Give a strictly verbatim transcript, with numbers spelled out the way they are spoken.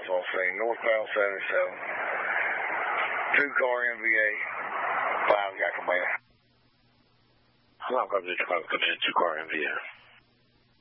miles on scene, northbound seventy-seven. Two-car N V A, five got command. Hello, I'm going to come in two-car N V A.